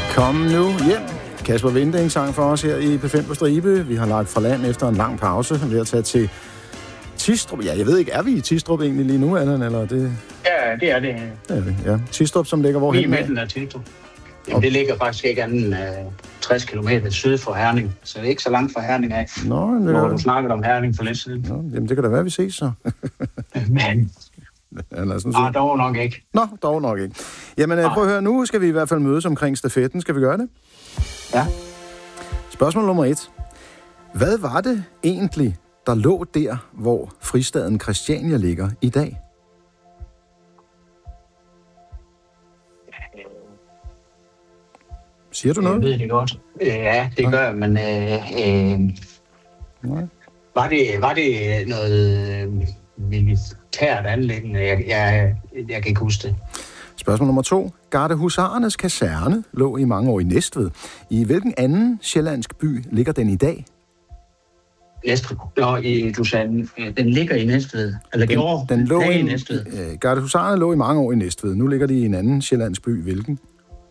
Kom nu hjem. Kasper Winding sang for os her i P5 på stribe. Vi har lagt fra land efter en lang pause ved at tage til Tistrup. Ja, jeg ved ikke, er vi i Tistrup egentlig lige nu, Allan, eller det? Ja, det er det. Det er vi, ja. Tistrup, som ligger hvorhen? Lige i midten af Tistrup. Jamen, det ligger faktisk ikke anden 60 km syd for Herning, så det er ikke så langt fra Herning af. Nå, det hvor du snakkede om Herning for lidt siden. Nå, jamen, det kan da være, vi ses så. Men dog nok ikke. Nå, dog nok ikke. Jamen, prøv at høre, nu skal vi i hvert fald mødes omkring stafetten. Skal vi gøre det? Ja. Spørgsmål nummer 1. Hvad var det egentlig, der lå der, hvor fristaden Christiania ligger i dag? Siger du noget? Jeg ved det godt. Ja, det gør jeg, men var det noget militært anliggende? Jeg kan ikke huske det. Spørgsmål nummer 2. Gardehusarernes kaserne lå i mange år i Næstved. I hvilken anden sjællandsk by ligger den i dag? Næstved. Du sagde, den ligger i Næstved. Eller den lå i Næstved. Gardehusarerne lå i mange år i Næstved. Nu ligger de i en anden sjællandsk by. Hvilken?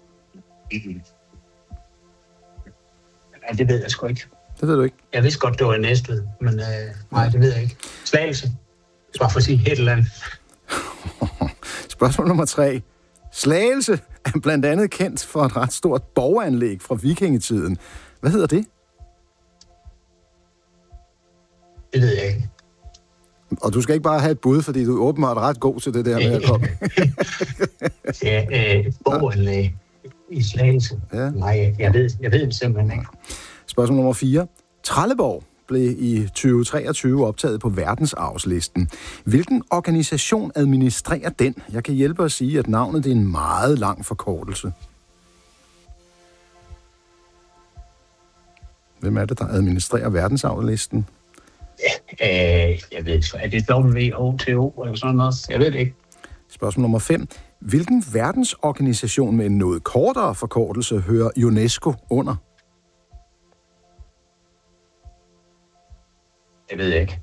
Ja, det ved jeg sgu ikke. Det ved du ikke? Jeg vidste godt, det var i Næstved, men nej, det ved jeg ikke. Slagelse. Bare for at sige et eller andet. Spørgsmål nummer 3. Slagelse er blandt andet kendt for et ret stort borganlæg fra vikingetiden. Hvad hedder det? Det ved jeg ikke. Og du skal ikke bare have et bud, fordi du er åbenbart ret god til det der med at komme. Borganlæg i Slagelse. Ja. Nej, jeg ved det simpelthen ikke. Spørgsmål nummer 4. Trelleborg blev i 2023 optaget på verdensarvslisten. Hvilken organisation administrerer den? Jeg kan hjælpe at sige, at navnet det er en meget lang forkortelse. Hvem er det, der administrerer verdensarvslisten? Jeg ved ikke. Er det WOTO eller sådan noget? Jeg ved det ikke. Spørgsmål nummer 5. Hvilken verdensorganisation med en noget kortere forkortelse hører UNESCO under? Det ved jeg ikke.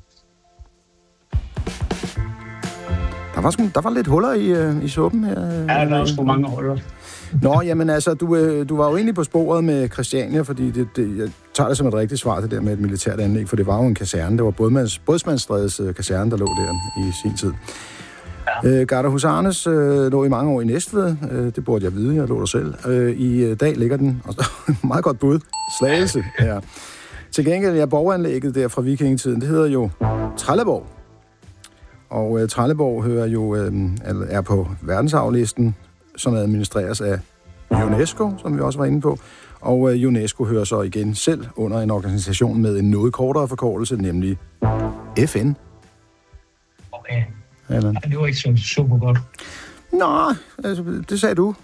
Der var lidt huller i suppen her. Ja, der er sgu mange huller. Nå, jamen altså, du var jo egentlig på sporet med Christiania, fordi jeg tager det som et rigtigt svar, det der med et militært anlæg, for det var jo en kaserne. Det var Bådsmandsstrædes kaserne, der lå der i sin tid. Ja. Gardehusarernes lå i mange år i Næstved. Det burde jeg vide, jeg lå der selv. I dag ligger den, meget godt bud, Slagelse. Ja. Til gengæld er borganlægget der fra vikingetiden, det hedder jo Trelleborg. Og Trelleborg hører jo, er på verdensarvlisten, som administreres af UNESCO, som vi også var inde på. Og UNESCO hører så igen selv under en organisation med en noget kortere forkortelse, nemlig FN. Okay. Ja, det var ikke så super godt. Nå, altså, det sagde du.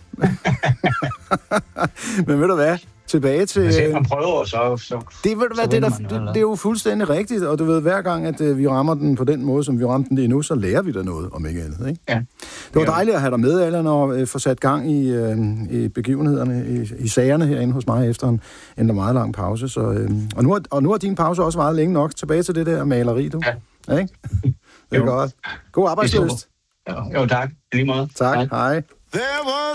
Men ved du hvad? Tilbage til... Hvis man prøver, så det er jo fuldstændig rigtigt, og du ved, hver gang, at vi rammer den på den måde, som vi ramte den lige nu, så lærer vi der noget, om ikke andet, ikke? Ja. Det var dejligt at have dig med, Allan, og få sat gang i begivenhederne, i sagerne herinde hos mig efter en meget lang pause. Så, og nu har din pause også varet længe nok. Tilbage til det der maleri, du. Ja. Ikke? Det er godt. God arbejdslyst. Jo, tak. Lige måde. Tak. Hej.